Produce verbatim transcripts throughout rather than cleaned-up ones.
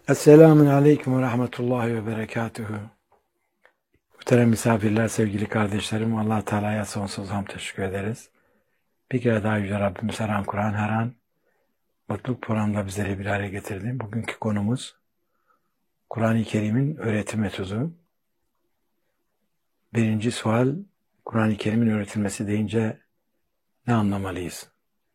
Esselamun Aleyküm ve Rahmetullahi ve Berekatuhu. Muhterem misafirler, sevgili kardeşlerim, Allah Teala'ya sonsuz hamd teşekkür ederiz. Bir kere daha Yüce Rabbimiz her an Kur'an, her an mutluluk programında bizleri bir araya getirdi. Bugünkü konumuz Kur'an-ı Kerim'in öğretim metodu. Birinci sual, Kur'an-ı Kerim'in öğretilmesi deyince ne anlamalıyız?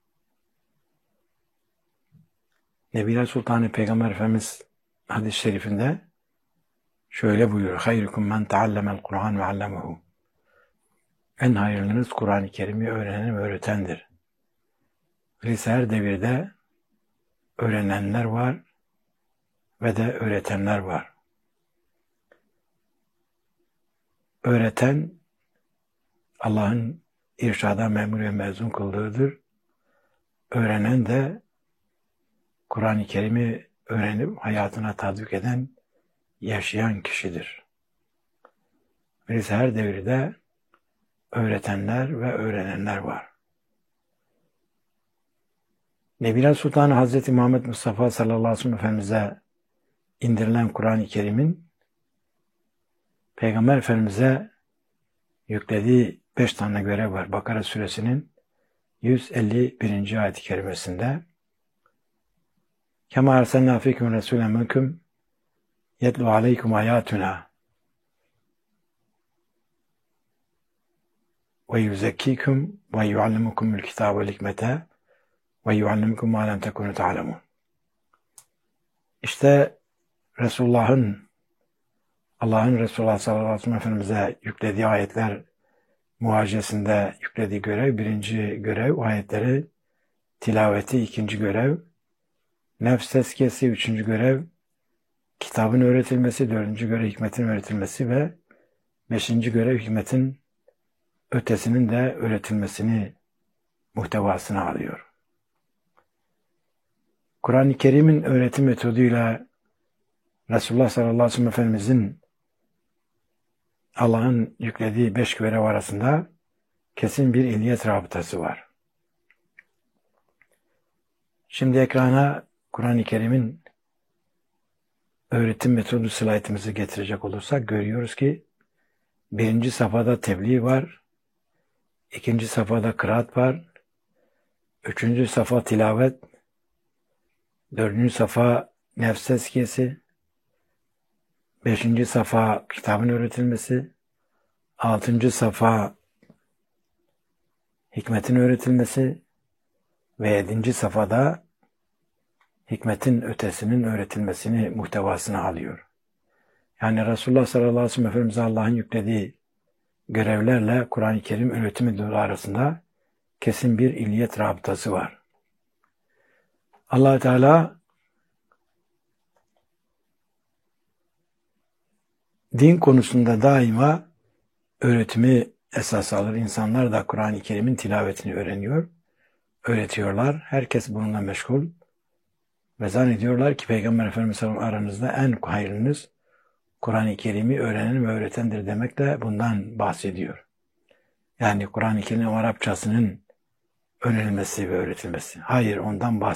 Nebiler Sultanı Peygamber Efendimiz hadis-i şerifinde şöyle buyuruyor. Hayrukum men teallemel Kur'an ve allemehu. En hayırlınız Kur'an-ı Kerim'i öğrenen ve öğretendir. Öyleyse her devirde öğrenenler var ve de öğretenler var. Öğreten Allah'ın irşada memur ve mezun kıldığıdır. Öğrenen de Kur'an-ı Kerim'i öğrenip hayatına tatbik eden, yaşayan kişidir. Öyleyse her devirde öğretenler ve öğrenenler var. Nebiler Sultanı Hazreti Muhammed Mustafa sallallahu aleyhi ve sellem Efendimiz'e indirilen Kur'an-ı Kerim'in Peygamber Efendimiz'e yüklediği beş tane görev var. Bakara suresinin yüz elli birinci ayet-i kerimesinde Kema erselnâ fîküm resûlen minkum yetlu aleykum âyâtunâ ve yuzekkîkum ve yuallimukumul kitâbe vel hikmete ve yuallimukum mâ lem tekûnû ta'lemûn. İşte Resulullah'ın, Allah'ın Resulullah sallallahu aleyhi ve sellem Efendimiz'e yüklediği ayetler muhacesinde yüklediği görev, birinci görev, ayetleri tilaveti, ikinci görev, nefs tezkiyesi, üçüncü görev, kitabın öğretilmesi, dördüncü görev, hikmetin öğretilmesi ve beşinci görev, hikmetin ötesinin de öğretilmesini muhtevasına alıyor. Kur'an-ı Kerim'in öğretim metoduyla Resulullah sallallahu aleyhi ve sellem Efendimiz'in Allah'ın yüklediği beş görev arasında kesin bir illiyet rabıtası var. Şimdi ekrana Kur'an-ı Kerim'in öğretim metodu slaytımızı getirecek olursak görüyoruz ki birinci safhada tebliğ var, ikinci safhada kıraat var, üçüncü safha tilavet, dördüncü safha nefs tezkiyesi, beşinci safha kitabın öğretilmesi, altıncı safha hikmetin öğretilmesi ve yedinci safhada hikmetin ötesinin öğretilmesini muhtevasına alıyor. Yani Resulullah sallallahu aleyhi ve sellem Efendimiz'e Allah'ın yüklediği görevlerle Kur'an-ı Kerim öğretim metodu arasında kesin bir illiyet rabıtası var. Allah Teala din konusunda daima öğretimi esas alır. İnsanlar da Kur'an-ı Kerim'in tilavetini öğreniyor, öğretiyorlar. Herkes bununla meşgul ve zannediyorlar ki Peygamber Efendimiz aranızda en hayırlınız Kur'an-ı Kerim'i öğrenen ve öğretendir demekle bundan bahsediyor. Yani Kur'an-ı Kerim Arapçasının öğrenilmesi ve öğretilmesi. Hayır, ondan bahsediyor.